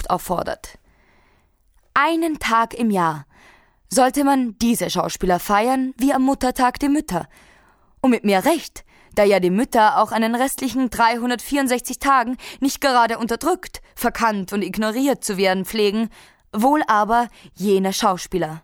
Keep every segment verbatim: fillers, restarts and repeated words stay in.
Gemeinschaft auffordert. Einen Tag im Jahr sollte man diese Schauspieler feiern wie am Muttertag die Mütter. Und mit mehr Recht, da ja die Mütter auch an den restlichen dreihundertvierundsechzig Tagen nicht gerade unterdrückt, verkannt und ignoriert zu werden pflegen, wohl aber jene Schauspieler.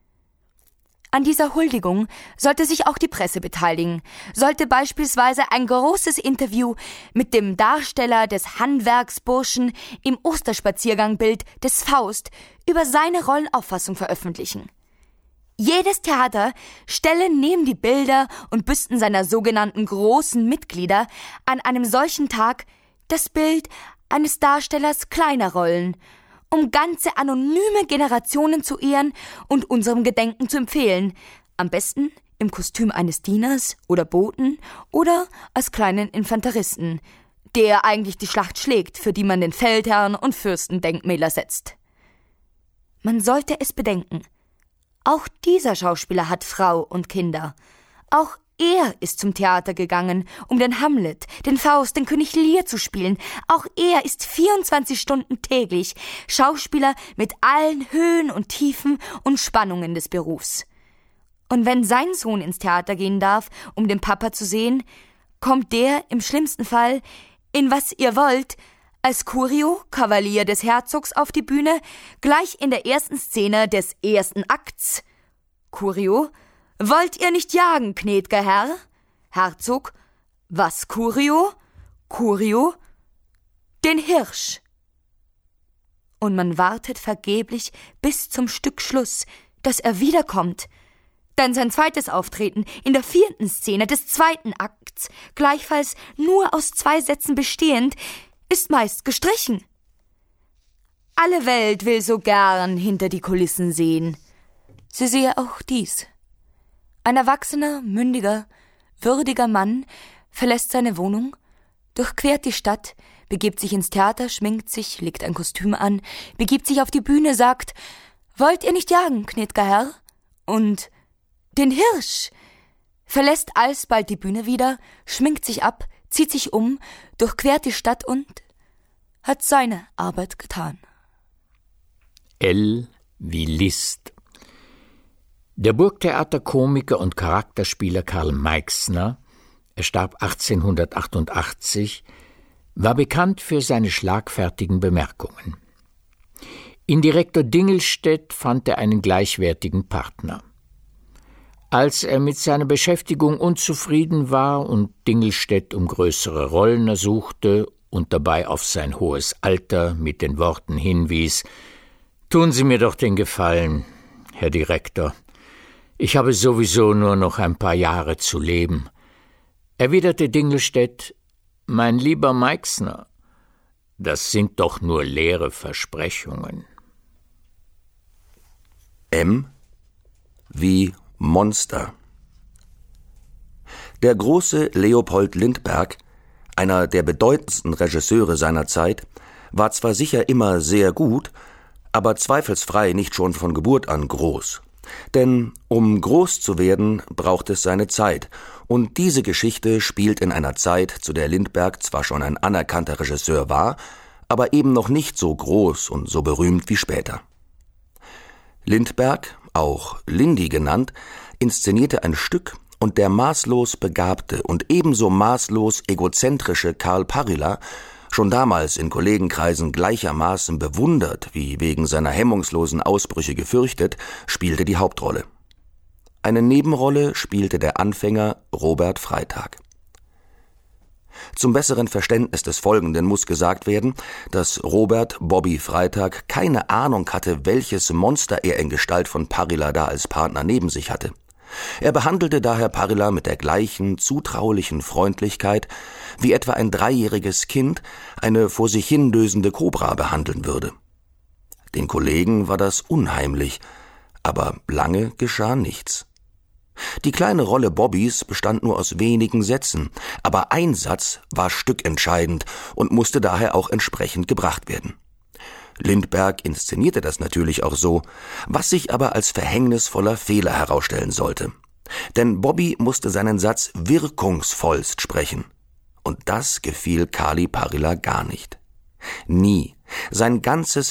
An dieser Huldigung sollte sich auch die Presse beteiligen, sollte beispielsweise ein großes Interview mit dem Darsteller des Handwerksburschen im Osterspaziergangbild des Faust über seine Rollenauffassung veröffentlichen. Jedes Theater stelle neben die Bilder und Büsten seiner sogenannten großen Mitglieder an einem solchen Tag das Bild eines Darstellers kleiner Rollen, um ganze anonyme Generationen zu ehren und unserem Gedenken zu empfehlen, am besten im Kostüm eines Dieners oder Boten oder als kleinen Infanteristen, der eigentlich die Schlacht schlägt, für die man den Feldherrn und Fürsten Denkmäler setzt. Man sollte es bedenken, auch dieser Schauspieler hat Frau und Kinder. Auch er ist zum Theater gegangen, um den Hamlet, den Faust, den König Lear zu spielen. Auch er ist vierundzwanzig Stunden täglich Schauspieler mit allen Höhen und Tiefen und Spannungen des Berufs. Und wenn sein Sohn ins Theater gehen darf, um den Papa zu sehen, kommt der im schlimmsten Fall in Was ihr wollt als Curio, Kavalier des Herzogs, auf die Bühne, gleich in der ersten Szene des ersten Akts. Curio: Wollt ihr nicht jagen, gnäd'ger Herr? Herzog: Was, Curio? Curio: Den Hirsch. Und man wartet vergeblich bis zum Stückschluss, dass er wiederkommt. Denn sein zweites Auftreten in der vierten Szene des zweiten Akts, gleichfalls nur aus zwei Sätzen bestehend, ist meist gestrichen. Alle Welt will so gern hinter die Kulissen sehen. Sie sehe auch dies. Ein erwachsener, mündiger, würdiger Mann verlässt seine Wohnung, durchquert die Stadt, begibt sich ins Theater, schminkt sich, legt ein Kostüm an, begibt sich auf die Bühne, sagt: Wollt ihr nicht jagen, gnäd'ger Herr? Und den Hirsch, verlässt alsbald die Bühne wieder, schminkt sich ab, zieht sich um, durchquert die Stadt und hat seine Arbeit getan. L wie List. Der Burgtheaterkomiker und Charakterspieler Karl Meixner, er starb achtzehnhundertachtundachtzig, war bekannt für seine schlagfertigen Bemerkungen. In Direktor Dingelstedt fand er einen gleichwertigen Partner. Als er mit seiner Beschäftigung unzufrieden war und Dingelstedt um größere Rollen ersuchte und dabei auf sein hohes Alter mit den Worten hinwies: »Tun Sie mir doch den Gefallen, Herr Direktor. Ich habe sowieso nur noch ein paar Jahre zu leben«, erwiderte Dingelstedt: »Mein lieber Meixner, das sind doch nur leere Versprechungen.« M wie Monster. Der große Leopold Lindbergh, einer der bedeutendsten Regisseure seiner Zeit, war zwar sicher immer sehr gut, aber zweifelsfrei nicht schon von Geburt an groß. Denn um groß zu werden, braucht es seine Zeit, und diese Geschichte spielt in einer Zeit, zu der Lindbergh zwar schon ein anerkannter Regisseur war, aber eben noch nicht so groß und so berühmt wie später. Lindbergh, auch Lindy genannt, inszenierte ein Stück, und der maßlos begabte und ebenso maßlos egozentrische Karl Parrila, schon damals in Kollegenkreisen gleichermaßen bewundert wie wegen seiner hemmungslosen Ausbrüche gefürchtet, spielte die Hauptrolle. Eine Nebenrolle spielte der Anfänger Robert Freitag. Zum besseren Verständnis des Folgenden muss gesagt werden, dass Robert Bobby Freitag keine Ahnung hatte, welches Monster er in Gestalt von Parrila da als Partner neben sich hatte. Er behandelte daher Parrila mit der gleichen zutraulichen Freundlichkeit, wie etwa ein dreijähriges Kind eine vor sich hin dösende Kobra behandeln würde. Den Kollegen war das unheimlich, aber lange geschah nichts. Die kleine Rolle Bobbys bestand nur aus wenigen Sätzen, aber ein Satz war stückentscheidend und musste daher auch entsprechend gebracht werden. Lindbergh inszenierte das natürlich auch so, was sich aber als verhängnisvoller Fehler herausstellen sollte. Denn Bobby musste seinen Satz wirkungsvollst sprechen. Und das gefiel Kali Parrila gar nicht. Nie, sein ganzes